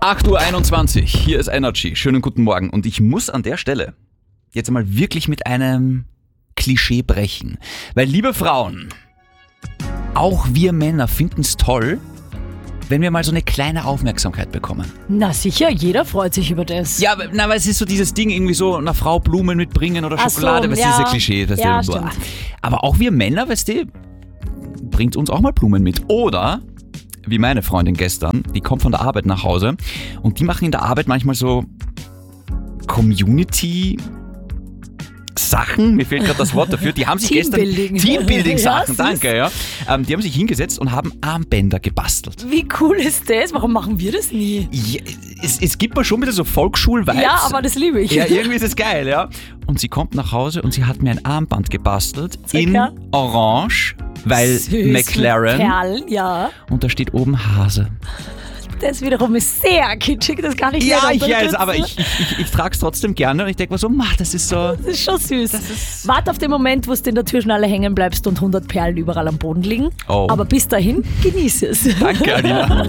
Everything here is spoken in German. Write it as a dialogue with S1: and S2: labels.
S1: 8:21 Uhr, hier ist Energy. Schönen guten Morgen. Und ich muss an der Stelle jetzt einmal wirklich mit einem Klischee brechen. Weil, liebe Frauen, auch wir Männer finden es toll, wenn wir mal so eine kleine Aufmerksamkeit bekommen.
S2: Na sicher, jeder freut sich über das.
S1: Ja, weil es ist so dieses Ding, irgendwie so einer Frau Blumen mitbringen oder
S2: Ach
S1: Schokolade,
S2: so,
S1: weißt du,
S2: ja.
S1: diese Klischee. Weißt
S2: Ja,
S1: du,
S2: stimmt.
S1: aber auch wir Männer, weißt du, bringt uns auch mal Blumen mit. Oder, wie meine Freundin gestern, die kommt von der Arbeit nach Hause und die machen in der Arbeit manchmal so Community-Sachen, mir fehlt gerade das Wort dafür, die haben sich Teambuilding-Sachen,
S2: Ja,
S1: danke, ja. Die haben sich hingesetzt und haben Armbänder gebastelt.
S2: Wie cool ist das? Warum machen wir das nie?
S1: Ja, es gibt mal schon wieder so Volksschul-Vibes.
S2: Ja, aber das liebe ich.
S1: Ja, irgendwie ist es geil, ja. Und sie kommt nach Hause und sie hat mir ein Armband gebastelt
S2: Sicher?
S1: in Orange, weil
S2: Süß, mit
S1: McLaren.
S2: Perlen, ja.
S1: Und da steht oben Hase.
S2: Das wiederum ist sehr kitschig, das kann ich nicht
S1: Ja, ich
S2: unterstützen.
S1: weiß, aber ich trage es trotzdem gerne und ich denke mir so, das ist so...
S2: Das ist schon süß. Warte auf den Moment, wo du in der Türschnalle hängen bleibst und 100 Perlen überall am Boden liegen.
S1: Oh.
S2: Aber bis dahin, genieße es.
S1: Danke, Alina.